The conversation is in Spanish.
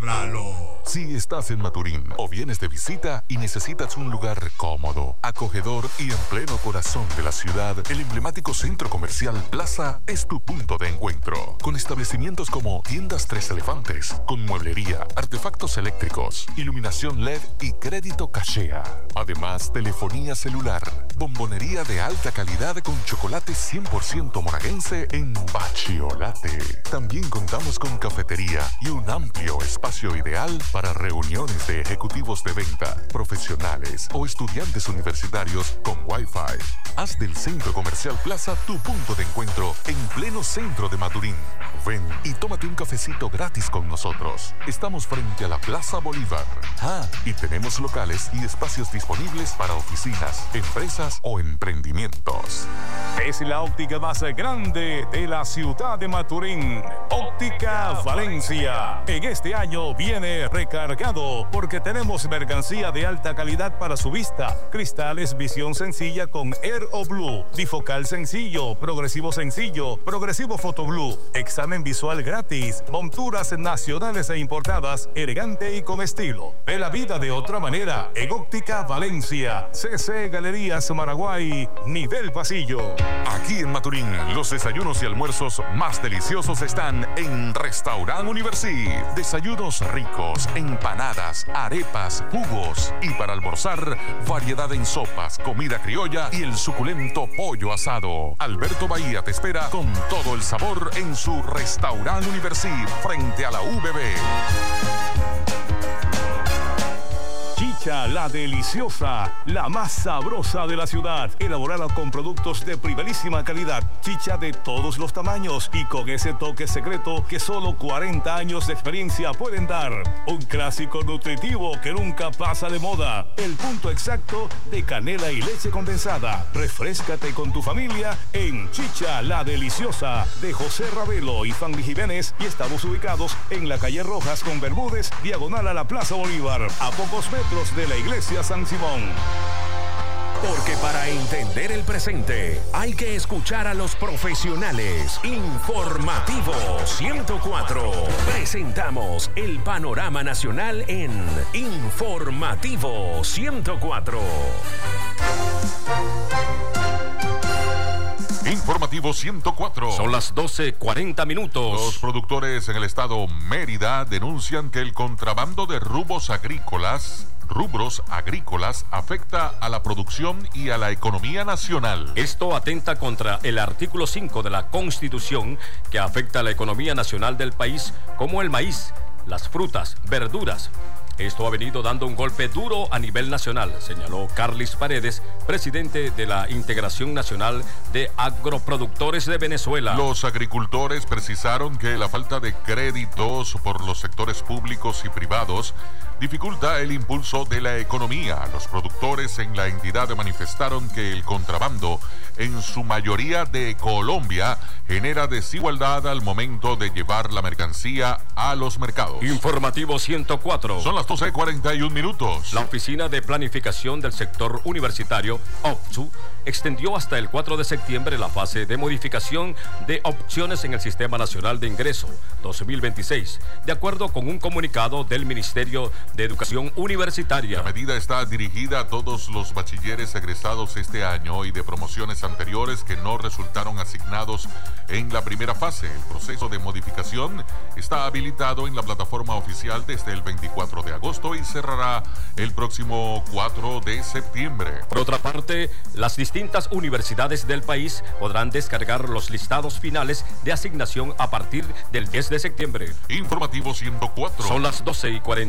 Agárralo. Si estás en Maturín o vienes de visita y necesitas un lugar cómodo, acogedor y en pleno corazón de la ciudad, el emblemático centro comercial Plaza es tu punto de encuentro. Con establecimientos como Tiendas Tres Elefantes, con mueblería, artefactos eléctricos, iluminación LED y crédito cachea. Además, telefonía celular, bombonería de alta calidad con chocolate 100% monaguense en Bachiolate. También contamos con cafetería y un amplio espacio ideal para reuniones de ejecutivos de venta, profesionales o estudiantes universitarios con Wi-Fi. Haz del Centro Comercial Plaza tu punto de encuentro en pleno centro de Maturín. Ven y tómate un cafecito gratis con nosotros. Estamos frente a la Plaza Bolívar. Y tenemos locales y espacios disponibles para oficinas, empresas o emprendimientos. Es la óptica más grande de la ciudad de Maturín. Óptica Valencia. En este año viene recargado porque tenemos mercancía de alta calidad para su vista. Cristales visión sencilla con Air o Blue, bifocal sencillo, progresivo Photo Blue, examen visual gratis, monturas nacionales e importadas, elegante y con estilo. Ve la vida de otra manera en Óptica Valencia. CC Galerías Maraguay, nivel pasillo. Aquí en Maturín, los desayunos y almuerzos más deliciosos están en Restaurant Universi. Desayunos ricos, empanadas, arepas, jugos y para almorzar, variedad en sopas, comida criolla y el suculento pollo asado. Alberto Bahía te espera con todo el sabor en su Restaurant Universi frente a la UBB. Chicha La Deliciosa, la más sabrosa de la ciudad, elaborada con productos de primerísima calidad, chicha de todos los tamaños y con ese toque secreto que solo 40 años de experiencia pueden dar. Un clásico nutritivo que nunca pasa de moda, el punto exacto de canela y leche condensada. Refréscate con tu familia en Chicha La Deliciosa de José Ravelo y Fanny Jiménez, y estamos ubicados en la calle Rojas con Bermúdez, diagonal a la Plaza Bolívar, a pocos metros de la iglesia San Simón. Porque para entender el presente hay que escuchar a los profesionales. Informativo 104. Presentamos el panorama nacional en Informativo 104. Informativo 104. Son las 12:40 minutos. Los productores en el estado Mérida denuncian que el contrabando de rubros agrícolas afecta a la producción y a la economía nacional. Esto atenta contra el artículo 5 de la Constitución, que afecta a la economía nacional del país, como el maíz, las frutas, verduras. Esto ha venido dando un golpe duro a nivel nacional, señaló Carlis Paredes, presidente de la Integración Nacional de Agroproductores de Venezuela. Los agricultores precisaron que la falta de créditos por los sectores públicos y privados dificulta el impulso de la economía. Los productores en la entidad manifestaron que el contrabando, en su mayoría de Colombia, genera desigualdad al momento de llevar la mercancía a los mercados. Informativo 104. Son las 12:41 minutos. La Oficina de Planificación del Sector Universitario, OPSU, extendió hasta el 4 de septiembre la fase de modificación de opciones en el Sistema Nacional de Ingreso 2026, de acuerdo con un comunicado del Ministerio de Educación Universitaria. La medida está dirigida a todos los bachilleres egresados este año y de promociones anteriores que no resultaron asignados en la primera fase. El proceso de modificación está habilitado en la plataforma oficial desde el 24 de agosto y cerrará el próximo 4 de septiembre. Por otra parte, las distintas universidades del país podrán descargar los listados finales de asignación a partir del 10 de septiembre. Informativo 104. Son las 12:40.